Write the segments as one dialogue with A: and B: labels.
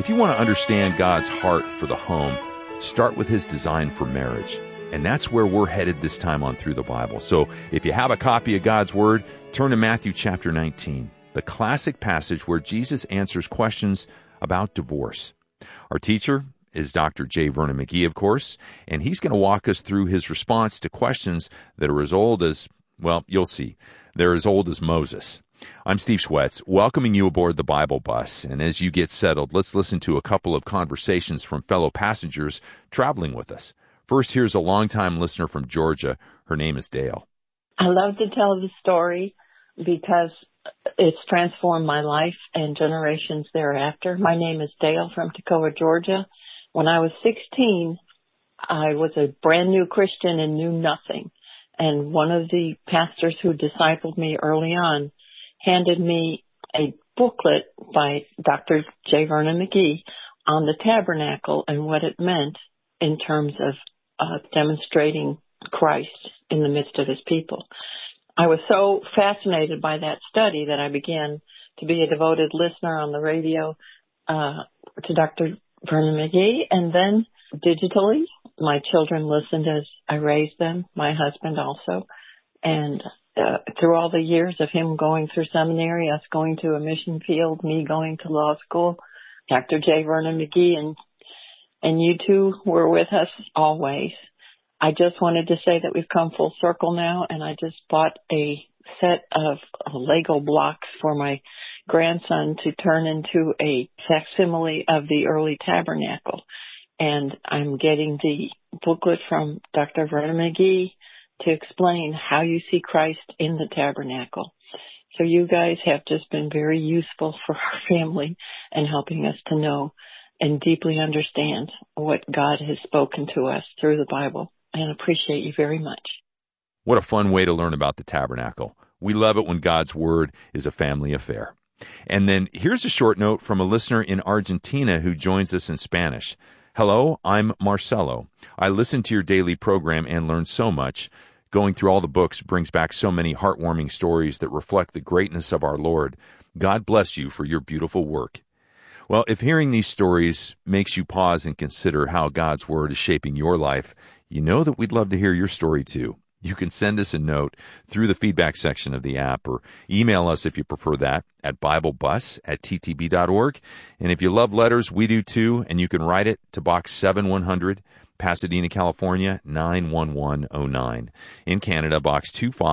A: If you want to understand God's heart for the home, start with His design for marriage. And that's where we're headed this time on Through the Bible. So if you have a copy of God's Word, turn to Matthew chapter 19, the classic passage where Jesus answers questions about divorce. Our teacher is Dr. J. Vernon McGee, of course, and he's going to walk us through his response to questions that are as old as, well, you'll see, they're as old as Moses. I'm Steve Schwetz, welcoming you aboard the Bible bus, and as you get settled, let's listen to a couple of conversations from fellow passengers traveling with us. First, here's a longtime listener from Georgia. Her name is Dale.
B: I love to tell the story because it's transformed my life and generations thereafter. My name is Dale from Toccoa, Georgia. When I was 16, I was a brand new Christian and knew nothing. And one of the pastors who discipled me early on handed me a booklet by Dr. J. Vernon McGee on the tabernacle and what it meant in terms of demonstrating Christ in the midst of his people. I was so fascinated by that study that I began to be a devoted listener on the radio to Dr. Vernon McGee, and then digitally, my children listened as I raised them, my husband also, and through all the years of him going through seminary, us going to a mission field, me going to law school, Dr. J. Vernon McGee and you two were with us always. I just wanted to say that we've come full circle now, and I just bought a set of Lego blocks for my grandson to turn into a facsimile of the early tabernacle. And I'm getting the booklet from Dr. Vernon McGee to explain how you see Christ in the tabernacle. So you guys have just been very useful for our family and helping us to know and deeply understand what God has spoken to us through the Bible. And appreciate you very much.
A: What a fun way to learn about the tabernacle. We love it when God's Word is a family affair. And then here's a short note from a listener in Argentina who joins us in Spanish. Hello, I'm Marcelo. I listen to your daily program and learn so much. Going through all the books brings back so many heartwarming stories that reflect the greatness of our Lord. God bless you for your beautiful work. Well, if hearing these stories makes you pause and consider how God's Word is shaping your life, you know that we'd love to hear your story too. You can send us a note through the feedback section of the app or email us if you prefer that at BibleBus@ttb.org. And if you love letters, we do too, and you can write it to Box 7100, Pasadena, California, 91109. In Canada, Box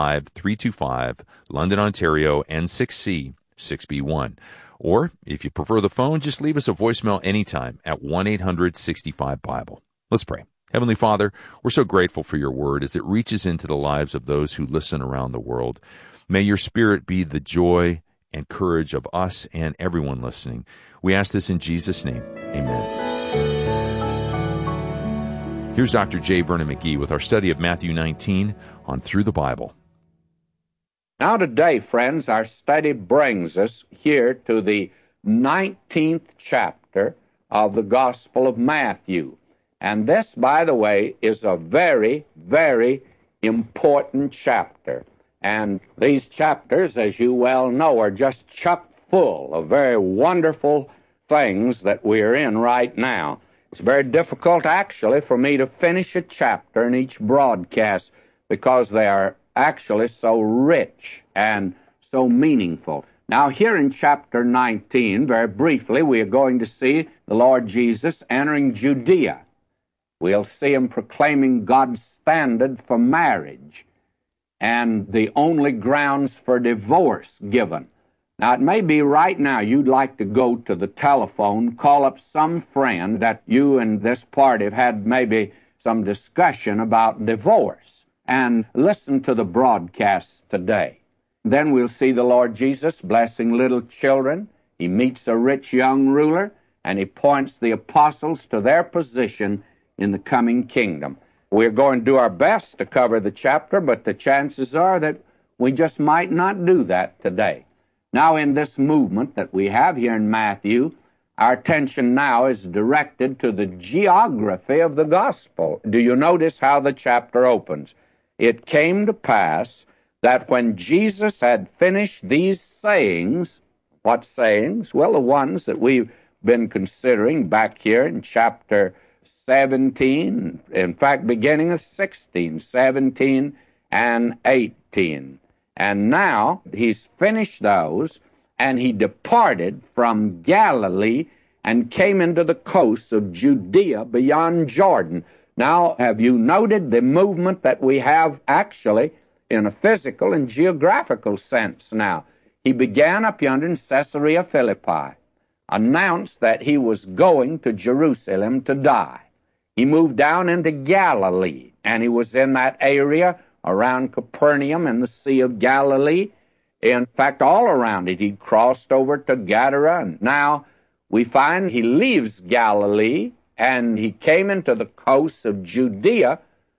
A: 25325, London, Ontario, N6C 6B1. Or, if you prefer the phone, just leave us a voicemail anytime at 1-800-65-BIBLE. Let's pray. Heavenly Father, we're so grateful for your word as it reaches into the lives of those who listen around the world. May your Spirit be the joy and courage of us and everyone listening. We ask this in Jesus' name. Amen. Here's Dr. J. Vernon McGee with our study of Matthew 19 on Through the Bible.
C: Now today, friends, our study brings us here to the 19th chapter of the Gospel of Matthew. And this, by the way, is a very, very important chapter. And these chapters, as you well know, are just chock full of very wonderful things that we're in right now. It's very difficult, actually, for me to finish a chapter in each broadcast because they are actually so rich and so meaningful. Now, here in chapter 19, very briefly, we are going to see the Lord Jesus entering Judea. We'll see him proclaiming God's standard for marriage and the only grounds for divorce given. Now, it may be right now you'd like to go to the telephone, call up some friend that you and this party have had maybe some discussion about divorce, and listen to the broadcast today. Then we'll see the Lord Jesus blessing little children. He meets a rich young ruler, and he points the apostles to their position in the coming kingdom. We're going to do our best to cover the chapter, but the chances are that we just might not do that today. Now, in this movement that we have here in Matthew, our attention now is directed to the geography of the gospel. Do you notice how the chapter opens? It came to pass that when Jesus had finished these sayings, what sayings? Well, the ones that we been considering back here in chapter 17, in fact, beginning of 16, 17, and 18. And now he's finished those, and he departed from Galilee and came into the coasts of Judea beyond Jordan. Now, have you noted the movement that we have actually in a physical and geographical sense now? He began up yonder in Caesarea Philippi, announced that he was going to Jerusalem to die. He moved down into Galilee, and he was in that area around Capernaum and the Sea of Galilee. In fact, all around it, he crossed over to Gadara, and now we find he leaves Galilee, and he came into the coasts of Judea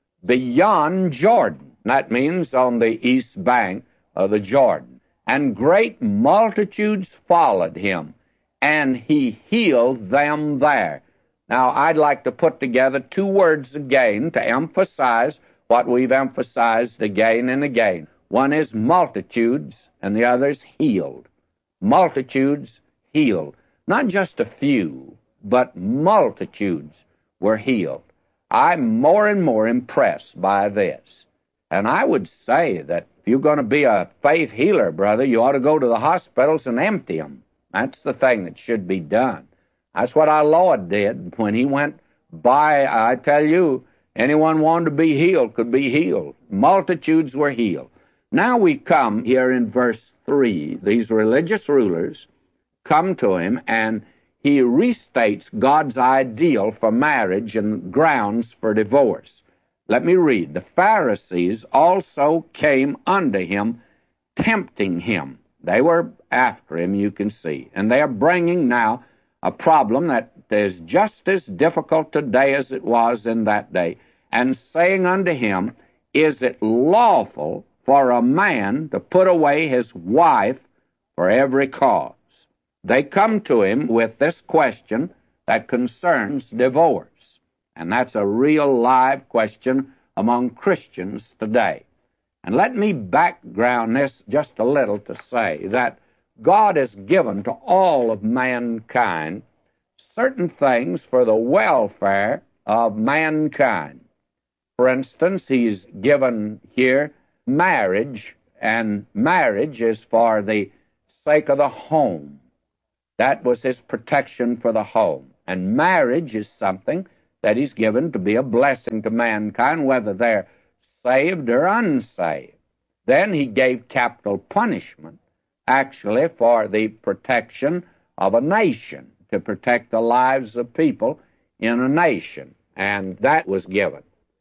C: beyond Jordan. That means on the east bank of the Jordan. And great multitudes followed him, and he healed them there. Now, I'd like to put together two words again to emphasize what we've emphasized again and again. One is multitudes, and the other is healed. Multitudes healed. Not just a few, but multitudes were healed. I'm more and more impressed by this. And I would say that if you're going to be a faith healer, brother, you ought to go to the hospitals and empty them. That's the thing that should be done. That's what our Lord did when he went by. I tell you, anyone wanted to be healed could be healed. Multitudes were healed. Now we come here in verse 3. These religious rulers come to him, and he restates God's ideal for marriage and grounds for divorce. Let me read. The Pharisees also came unto him, tempting him. They were after him, you can see. And they are bringing now a problem that is just as difficult today as it was in that day, and saying unto him, is it lawful for a man to put away his wife for every cause? They come to him with this question that concerns divorce, and that's a real live question among Christians today. And let me background this just a little to say that God has given to all of mankind certain things for the welfare of mankind. For instance, he's given here marriage, and marriage is for the sake of the home. That was his protection for the home. And marriage is something that he's given to be a blessing to mankind, whether they're saved or unsaved. Then he gave capital punishment, actually, for the protection of a nation, to protect the lives of people in a nation. And that was given.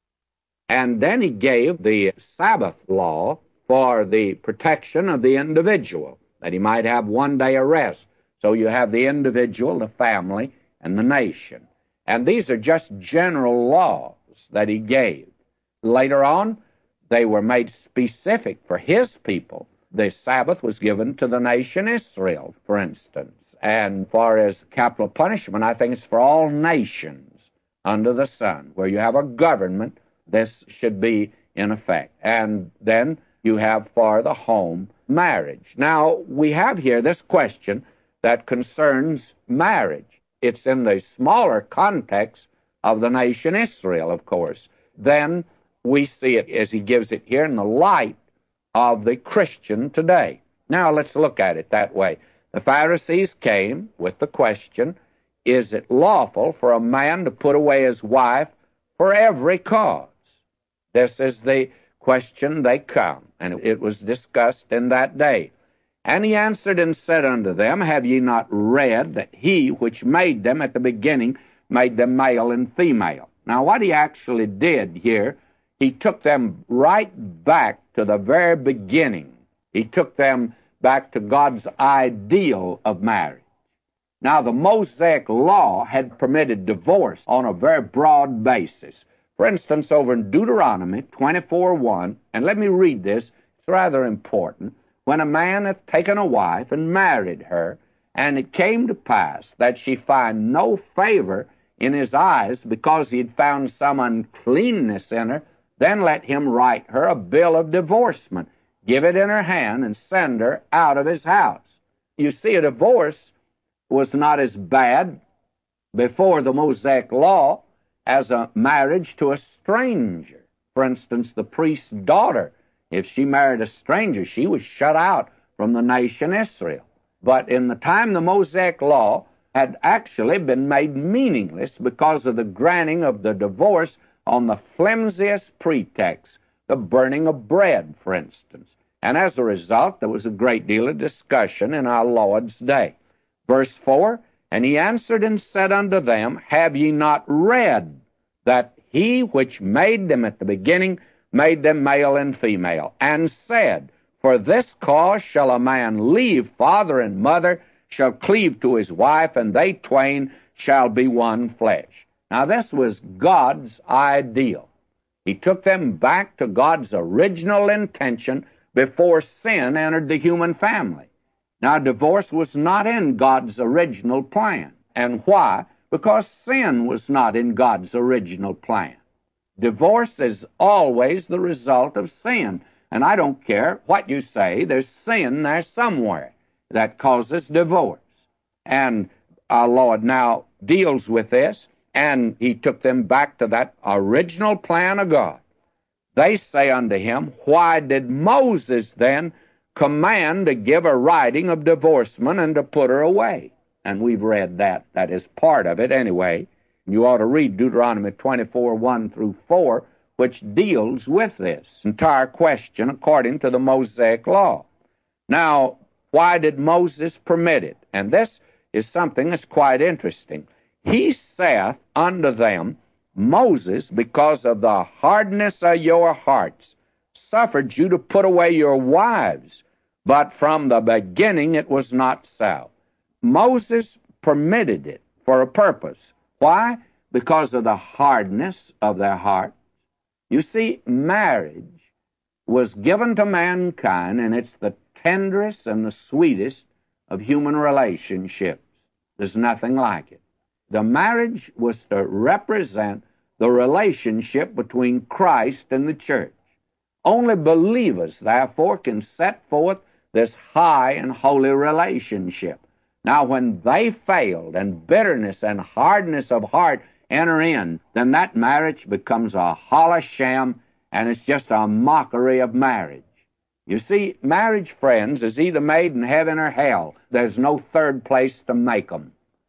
C: And then he gave the Sabbath law for the protection of the individual, that he might have one day of rest. So you have the individual, the family, and the nation. And these are just general laws that he gave. Later on, they were made specific for his people. The Sabbath was given to the nation Israel, for instance. And far as capital punishment, I think it's for all nations under the sun. Where you have a government, this should be in effect. And then you have for the home marriage. Now, we have here this question that concerns marriage. It's in the smaller context of the nation Israel, of course. Then we see it as he gives it here in the light of the Christian today. Now let's look at it that way. The Pharisees came with the question, is it lawful for a man to put away his wife for every cause? This is the question they come, and it was discussed in that day. And he answered and said unto them, have ye not read that he which made them at the beginning made them male and female? Now what he actually did here, he took them right back to the very beginning. He took them back to God's ideal of marriage. Now the Mosaic law had permitted divorce on a very broad basis. For instance, over in Deuteronomy 24:1, and let me read this, it's rather important. When a man hath taken a wife and married her, and it came to pass that she find no favor in his eyes because he had found some uncleanness in her, then let him write her a bill of divorcement, give it in her hand, and send her out of his house. You see, a divorce was not as bad before the Mosaic law as a marriage to a stranger. For instance, the priest's daughter, if she married a stranger, she was shut out from the nation Israel. But in the time the Mosaic law had actually been made meaningless because of the granting of the divorce on the flimsiest pretext, the burning of bread, for instance. And as a result, there was a great deal of discussion in our Lord's day. Verse 4, "And he answered and said unto them, Have ye not read that he which made them at the beginning made them male and female, and said, For this cause shall a man leave father and mother, shall cleave to his wife, and they twain shall be one flesh." Now this was God's ideal. He took them back to God's original intention before sin entered the human family. Now divorce was not in God's original plan. And why? Because sin was not in God's original plan. Divorce is always the result of sin. And I don't care what you say, there's sin there somewhere that causes divorce. And our Lord now deals with this, and he took them back to that original plan of God. They say unto him, Why did Moses then command to give a writing of divorcement and to put her away? And we've read that. That is part of it anyway. You ought to read Deuteronomy 24, 1 through 4, which deals with this entire question according to the Mosaic law. Now, why did Moses permit it? And this is something that's quite interesting. He saith unto them, Moses, because of the hardness of your hearts, suffered you to put away your wives, but from the beginning it was not so. Moses permitted it for a purpose. Why? Because of the hardness of their heart. You see, marriage was given to mankind, and it's the tenderest and the sweetest of human relationships. There's nothing like it. The marriage was to represent the relationship between Christ and the church. Only believers, therefore, can set forth this high and holy relationship. Now, when they failed and bitterness and hardness of heart enter in, then that marriage becomes a hollow sham, and it's just a mockery of marriage. You see, marriage, friends, is either made in heaven or hell. There's no third place to make them.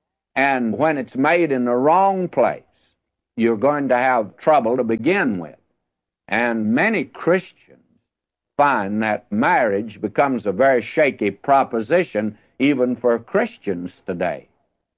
C: And when it's made in the wrong place, you're going to have trouble to begin with. And many Christians find that marriage becomes a very shaky proposition even for Christians today.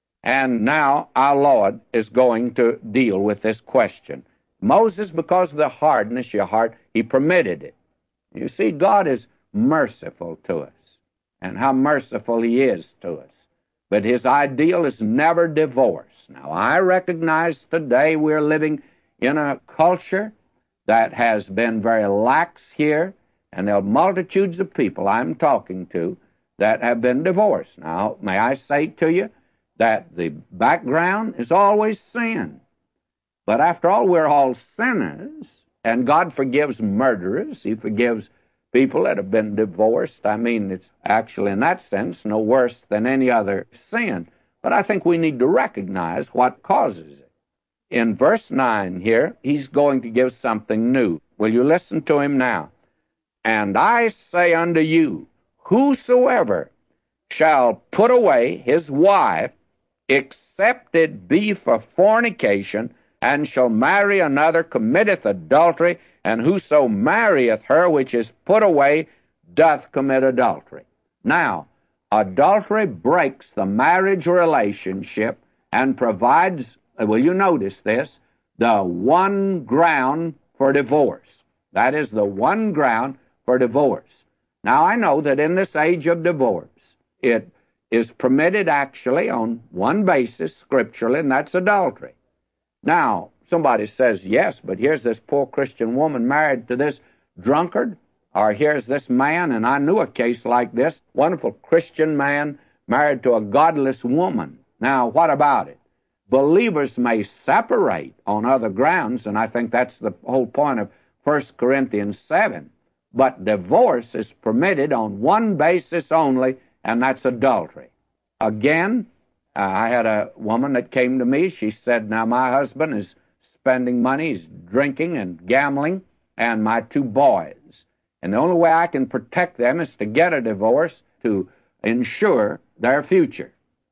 C: And now our Lord is going to deal with this question. Moses, because of the hardness of your heart, he permitted it. You see, God is merciful to us, and how merciful he is to us. But his ideal is never divorce. Now, I recognize today we're living in a culture that has been very lax here, and there are multitudes of people I'm talking to that have been divorced. Now, may I say to you that the background is always sin. But after all, we're all sinners, and God forgives murderers. He forgives people that have been divorced. I mean, it's actually, in that sense, no worse than any other sin. But I think we need to recognize what causes it. In verse 9 here, he's going to give something new. Will you listen to him now? And I say unto you, whosoever shall put away his wife, except it be for fornication, and shall marry another, committeth adultery, and whoso marrieth her which is put away doth commit adultery. Now, adultery breaks the marriage relationship and provides, will you notice this, the one ground for divorce. That is the one ground for divorce. Now, I know that in this age of divorce, it is permitted actually on one basis scripturally, and that's adultery. Now, somebody says, yes, but here's this poor Christian woman married to this drunkard, or here's this man, and I knew a case like this, wonderful Christian man married to a godless woman. Now, what about it? Believers may separate on other grounds, and I think that's the whole point of 1 Corinthians 7. But divorce is permitted on one basis only, and that's adultery. Again, I had a woman that came to me. She said, now my husband is spending money, he's drinking and gambling, and my 2 boys. And the only way I can protect them is to get a divorce to ensure their future.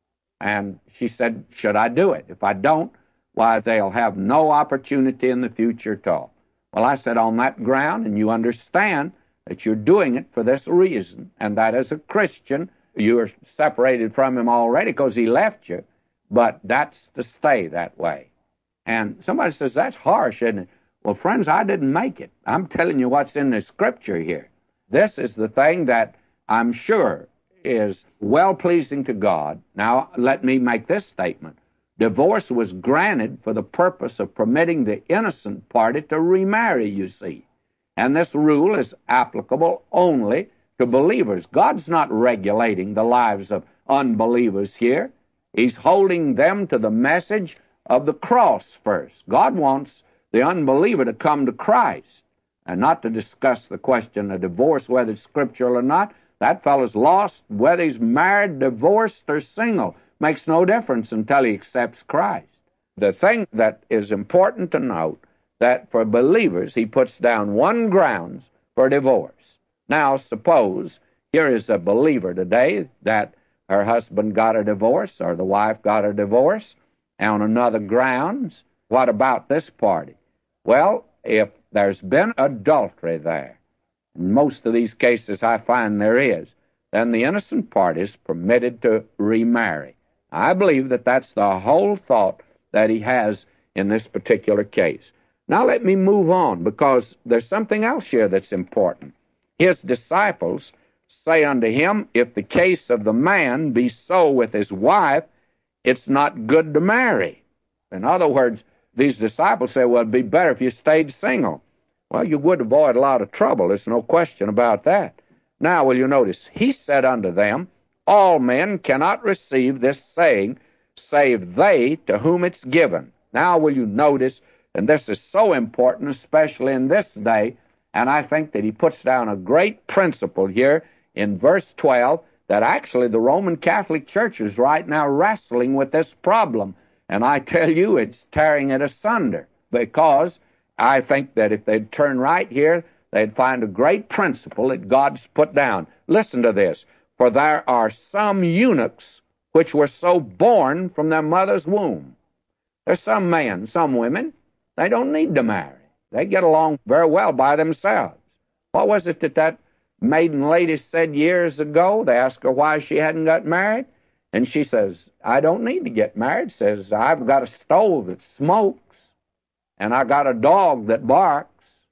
C: And she said, should I do it? If I don't, why, they'll have no opportunity in the future at all. Well, I said, on that ground, and you understand that you're doing it for this reason, and that as a Christian, you are separated from him already because he left you, but that's to stay that way. And somebody says, that's harsh, isn't it? Well, friends, I didn't make it. I'm telling you what's in the Scripture here. This is the thing that I'm sure is well-pleasing to God. Now, let me make this statement. Divorce was granted for the purpose of permitting the innocent party to remarry, you see. And this rule is applicable only to believers. God's not regulating the lives of unbelievers here. He's holding them to the message of the cross first. God wants the unbeliever to come to Christ and not to discuss the question of divorce, whether it's scriptural or not. That fellow's lost, whether he's married, divorced, or single. Makes no difference until he accepts Christ. The thing that is important to note, that for believers, he puts down 1 grounds for divorce. Now, suppose here is a believer today that her husband got a divorce or the wife got a divorce on another grounds. What about this party? Well, if there's been adultery there, in most of these cases I find there is, then the innocent party is permitted to remarry. I believe that that's the whole thought that he has in this particular case. Now let me move on, because there's something else here that's important. His disciples say unto him, if the case of the man be so with his wife, it's not good to marry. In other words, these disciples say, well, it'd be better if you stayed single. Well, you would avoid a lot of trouble. There's no question about that. Now, will you notice, he said unto them, all men cannot receive this saying, save they to whom it's given. Now, will you notice, and this is so important, especially in this day, and I think that he puts down a great principle here in verse 12, that actually the Roman Catholic Church is right now wrestling with this problem. And I tell you, it's tearing it asunder, because I think that if they'd turn right here, they'd find a great principle that God's put down. Listen to this. For there are some eunuchs which were so born from their mother's womb. There's some men, some women, they don't need to marry. They get along very well by themselves. What was it that maiden lady said years ago? They asked her why she hadn't got married, and she says, I don't need to get married. Says, I've got a stove that smokes, and I got a dog that barks,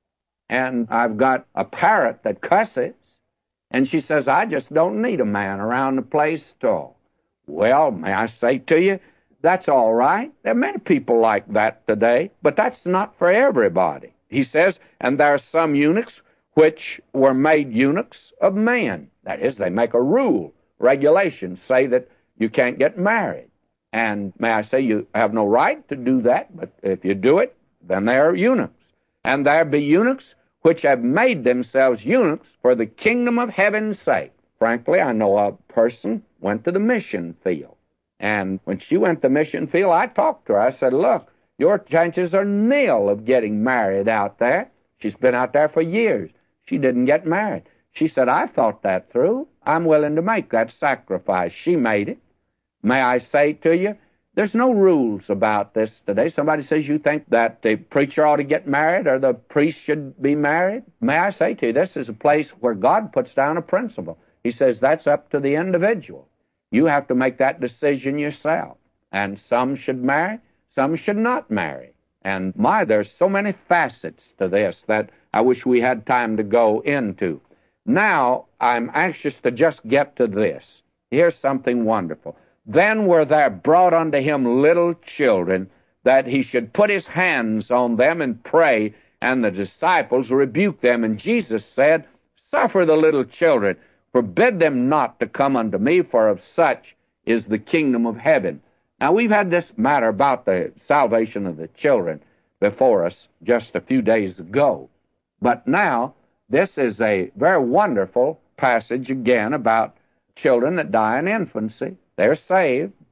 C: and I've got a parrot that cusses. And she says, I just don't need a man around the place at all. Well, may I say to you, that's all right. There are many people like that today, but that's not for everybody. He says, and there are some eunuchs which were made eunuchs of men. That is, they make a rule, regulations, say that you can't get married. And may I say, you have no right to do that, but if you do it, then they are eunuchs. And there be eunuchs which have made themselves eunuchs for the kingdom of heaven's sake. Frankly, I know a person went to the mission field. And when she went to the mission field, I talked to her. I said, look, your chances are nil of getting married out there. She's been out there for years. She didn't get married. She said, I thought that through. I'm willing to make that sacrifice. She made it. May I say to you, there's no rules about this today. Somebody says you think that the preacher ought to get married or the priest should be married. May I say to you, this is a place where God puts down a principle. He says that's up to the individual. You have to make that decision yourself. And some should marry, some should not marry. And there's so many facets to this that I wish we had time to go into. Now, I'm anxious to just get to this. Here's something wonderful. Then were there brought unto him little children, that he should put his hands on them and pray, and the disciples rebuked them. And Jesus said, suffer the little children, forbid them not to come unto me, for of such is the kingdom of heaven. Now, we've had this matter about the salvation of the children before us just a few days ago. But now, this is a very wonderful passage again about children that die in infancy. They're saved,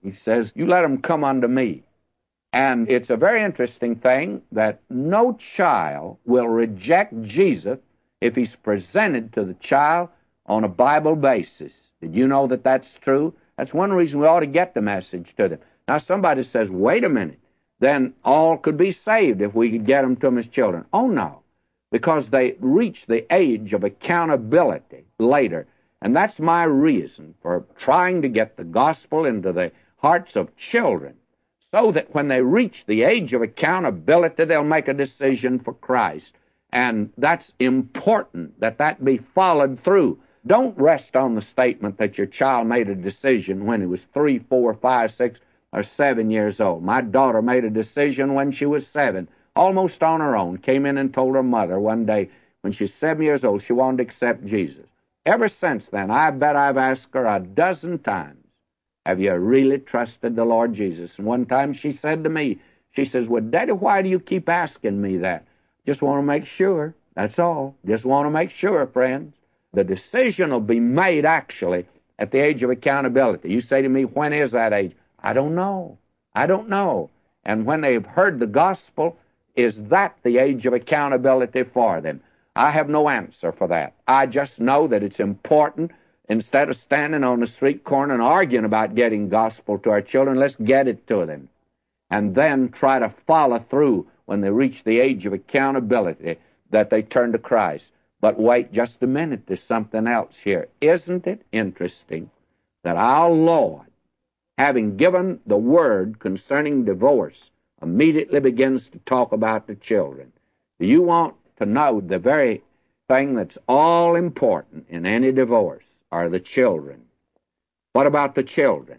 C: He says, you let them come unto me. And it's a very interesting thing that no child will reject Jesus if he's presented to the child on a Bible basis. Did you know that that's true? That's one reason we ought to get the message to them. Now somebody says, wait a minute, then all could be saved if we could get them to them as children. Oh, no, because they reach the age of accountability later. And that's my reason for trying to get the gospel into the hearts of children, so that when they reach the age of accountability, they'll make a decision for Christ. And that's important that that be followed through. Don't rest on the statement that your child made a decision when he was 3, 4, 5, 6, or 7 years old. My daughter made a decision when she was 7, almost on her own. Came in and told her mother one day when she was 7 years old she wanted to accept Jesus. Ever since then, I bet I've asked her a dozen times, have you really trusted the Lord Jesus? And one time she said to me, she says, well, Daddy, why do you keep asking me that? Just want to make sure. That's all. Just want to make sure, friends. The decision will be made, actually, at the age of accountability. You say to me, when is that age? I don't know. I don't know. And when they've heard the gospel, is that the age of accountability for them? I have no answer for that. I just know that it's important. Instead of standing on the street corner and arguing about getting gospel to our children, let's get it to them. And then try to follow through when they reach the age of accountability that they turn to Christ. But wait just a minute, there's something else here. Isn't it interesting that our Lord, having given the word concerning divorce, immediately begins to talk about the children? Do you want to know the very thing that's all important in any divorce are the children? What about the children?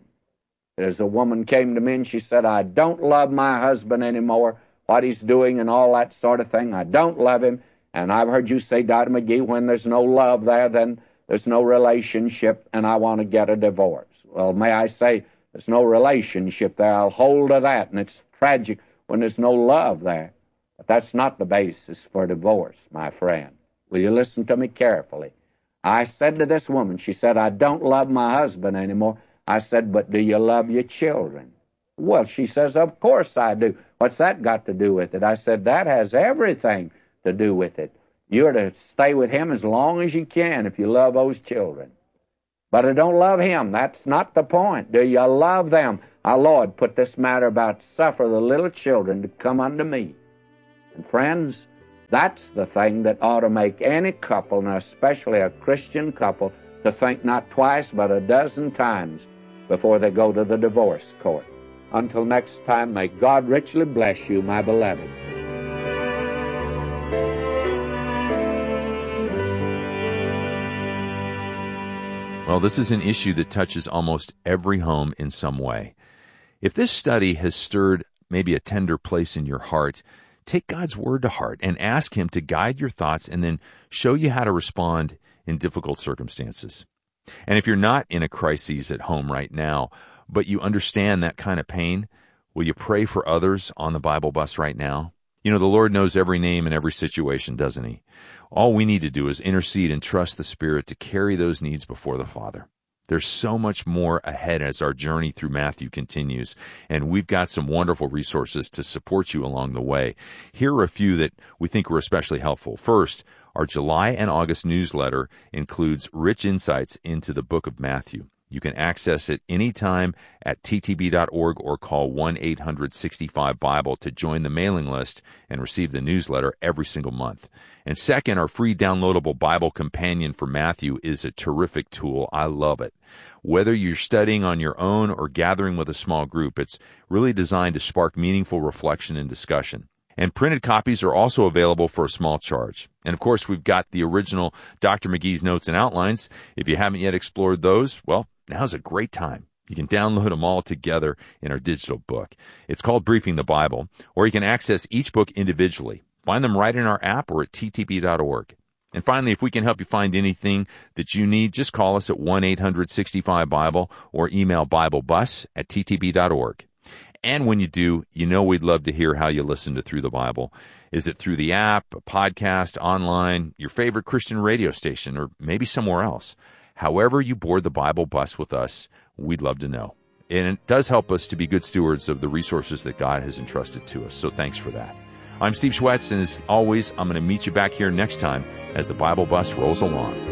C: As a woman came to me and she said, I don't love my husband anymore, what he's doing and all that sort of thing. I don't love him. And I've heard you say, Dr. McGee, when there's no love there, then there's no relationship, and I want to get a divorce. Well, may I say, there's no relationship there. I'll hold to that, and it's tragic when there's no love there. But that's not the basis for divorce, my friend. Will you listen to me carefully? I said to this woman, she said, I don't love my husband anymore. I said, but do you love your children? Well, she says, of course I do. What's that got to do with it? I said, that has everything to do with it. You're to stay with him as long as you can if you love those children. But I don't love him. That's not the point. Do you love them? Our Lord put this matter about suffer the little children to come unto me. And friends, that's the thing that ought to make any couple, and especially a Christian couple, to think not twice but a dozen times before they go to the divorce court. Until next time, may God richly bless you, my beloved.
A: Well, this is an issue that touches almost every home in some way. If this study has stirred maybe a tender place in your heart, take God's word to heart and ask Him to guide your thoughts and then show you how to respond in difficult circumstances. And if you're not in a crisis at home right now, but you understand that kind of pain, will you pray for others on the Bible bus right now? You know, the Lord knows every name in every situation, doesn't He? All we need to do is intercede and trust the Spirit to carry those needs before the Father. There's so much more ahead as our journey through Matthew continues, and we've got some wonderful resources to support you along the way. Here are a few that we think were especially helpful. First, our July and August newsletter includes rich insights into the book of Matthew. You can access it anytime at ttb.org or call 1-800-65-BIBLE to join the mailing list and receive the newsletter every single month. And second, our free downloadable Bible Companion for Matthew is a terrific tool. I love it. Whether you're studying on your own or gathering with a small group, it's really designed to spark meaningful reflection and discussion. And printed copies are also available for a small charge. And of course, we've got the original Dr. McGee's Notes and Outlines. If you haven't yet explored those, well, now's a great time. You can download them all together in our digital book. It's called Briefing the Bible, or you can access each book individually. Find them right in our app or at ttb.org. And finally, if we can help you find anything that you need, just call us at 1-800-65-BIBLE or email BibleBus@ttb.org. And when you do, you know we'd love to hear how you listen to Through the Bible. Is it through the app, a podcast, online, your favorite Christian radio station, or maybe somewhere else? However you board the Bible bus with us, we'd love to know. And it does help us to be good stewards of the resources that God has entrusted to us. So thanks for that. I'm Steve Schwetz, and as always, I'm going to meet you back here next time as the Bible Bus rolls along.